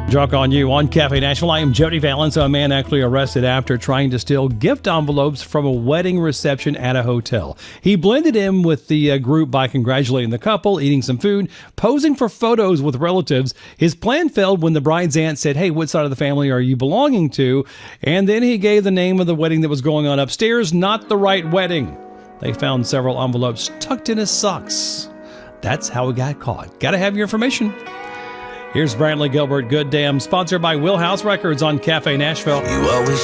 Drunk on You on Cafe Nashville. I am Jody Valens. A man actually arrested after trying to steal gift envelopes from a wedding reception at a hotel. He blended in with the group by congratulating the couple, eating some food, posing for photos with relatives. His plan failed when the bride's aunt said, "Hey, what side of the family are you belonging to?" And then he gave the name of the wedding that was going on upstairs, not the right wedding. They found several envelopes tucked in his socks. That's how he got caught. Got to have your information. Here's Brantley Gilbert, Good Damn, sponsored by Wheelhouse Records on Cafe Nashville. You always